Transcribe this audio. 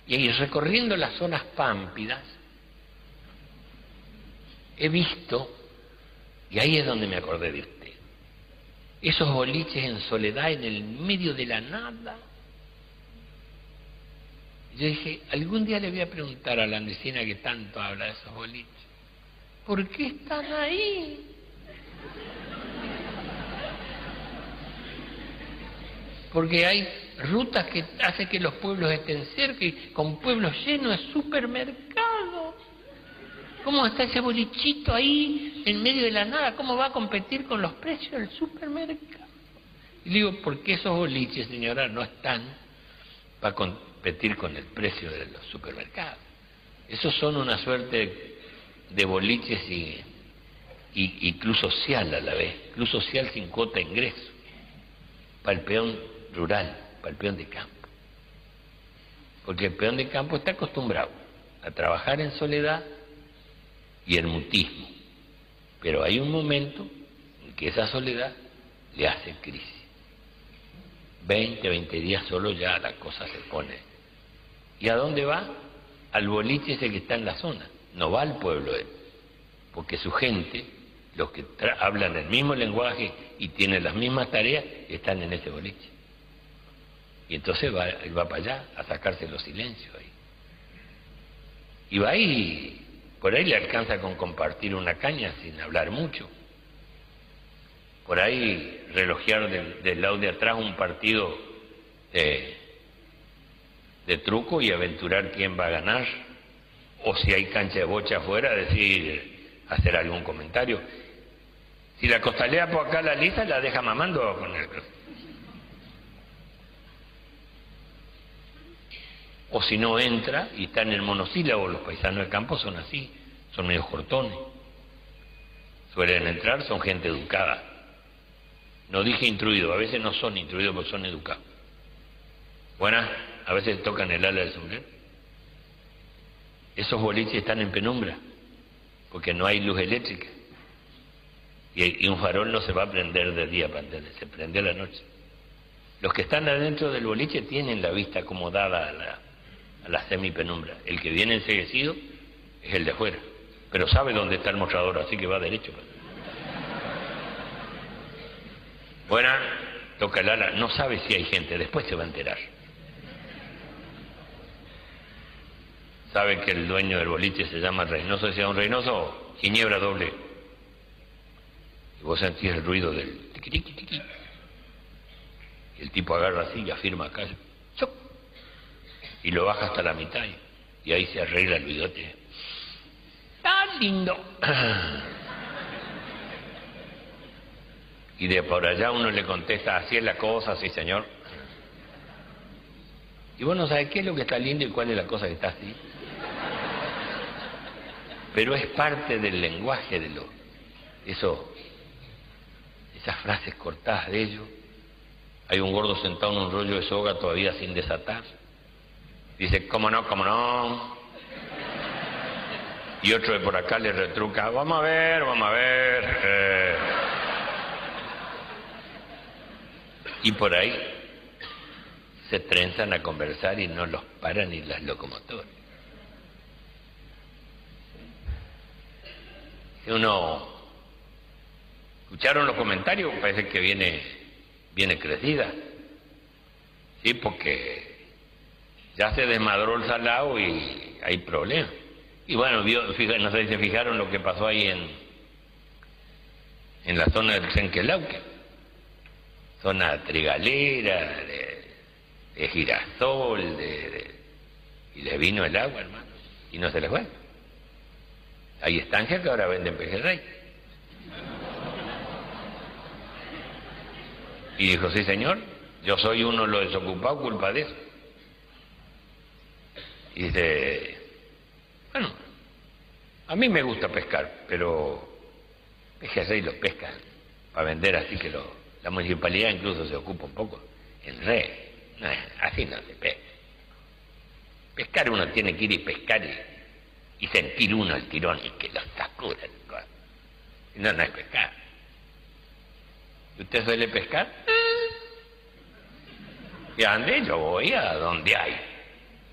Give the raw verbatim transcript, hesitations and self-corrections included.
Y ahí, recorriendo las zonas pámpidas, he visto, y ahí es donde me acordé de usted, esos boliches en soledad en el medio de la nada. Yo dije, algún día le voy a preguntar a la andesina que tanto habla de esos boliches, ¿por qué están ahí? Porque hay rutas que hacen que los pueblos estén cerca y con pueblos llenos de supermercados. ¿Cómo está ese bolichito ahí en medio de la nada? ¿Cómo va a competir con los precios del supermercado? Y digo, porque esos boliches, señora, no están para competir con el precio de los supermercados. Esos son una suerte de boliches y, y, y club social a la vez, club social sin cuota de ingreso, para el peón rural, para el peón de campo. Porque el peón de campo está acostumbrado a trabajar en soledad y el mutismo, pero hay un momento en que esa soledad le hace crisis. veinte, veinte días solo ya la cosa se pone. ¿Y a dónde va? Al boliche ese que está en la zona, no va al pueblo él, porque su gente, los que hablan el mismo lenguaje y tienen las mismas tareas, están en ese boliche. Y entonces va, él va para allá a sacarse los silencios ahí. Y va ahí, por ahí le alcanza con compartir una caña sin hablar mucho. Por ahí relojear del, del lado de atrás un partido de, de truco y aventurar quién va a ganar. O si hay cancha de bocha afuera, decir, hacer algún comentario. Si la costalea por acá la lisa, la deja mamando con el... O si no entra y está en el monosílabo, los paisanos del campo son así, son medios cortones. Suelen entrar, son gente educada. No dije instruido, a veces no son instruidos porque son educados. Buenas, a veces tocan el ala del sombrero. Esos boliches están en penumbra, porque no hay luz eléctrica. Y, y un farol no se va a prender de día para entender, se prende a la noche. Los que están adentro del boliche tienen la vista acomodada a la, a la semipenumbra. El que viene enceguecido es el de afuera, pero sabe dónde está el mostrador, así que va derecho. Buena, toca el ala, no sabe si hay gente, después se va a enterar. Sabe que el dueño del boliche se llama Reynoso, decía un Reynoso, Ginebra doble. Y vos sentís el ruido del tiqui, tiqui, tiqui. Y el tipo agarra así y afirma acá, ¡choc! Y lo baja hasta la mitad y, y ahí se arregla el bigote. ¡Tan lindo! Y de por allá uno le contesta, así es la cosa, sí señor. Y vos no sabés qué es lo que está lindo y cuál es la cosa que está así. Pero es parte del lenguaje de lo, eso, esas frases cortadas de ellos. Hay un gordo sentado en un rollo de soga todavía sin desatar. Dice, ¿cómo no, cómo no? Y otro de por acá le retruca, vamos a ver, vamos a ver. Eh. Y por ahí se trenzan a conversar y no los paran ni las locomotoras. Si uno... ¿Escucharon los comentarios? Parece que viene, viene crecida. Sí, porque ya se desmadró el salado y hay problemas. Y bueno, vio, fija, no sé si se fijaron lo que pasó ahí en, en la zona del Senquelauque. Zona trigalera, de, de girasol, de, de, y le vino el agua, hermano, y no se les fue. Hay estancias que ahora venden pejerrey. Y dijo, sí señor, yo soy uno de los desocupados culpa de eso. Y dice, bueno, a mí me gusta pescar, pero pejerrey lo pescan para vender, así que lo, la municipalidad incluso se ocupa un poco en red. No, así no se pesca. Pescar uno tiene que ir y pescar y, y sentir uno el tirón y que lo sacuda. No, no es pescar. ¿Y usted suele pescar? ¿Y a dónde? Yo voy a donde hay.